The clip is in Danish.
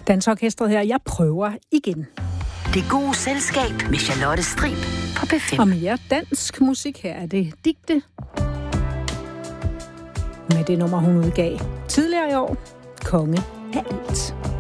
Dansorkestret her. Jeg prøver igen. Det gode selskab med Charlotte Strib på P5. Og mere dansk musik her er det Digte. Med det nummer, hun udgav tidligere i år. Konge af alt.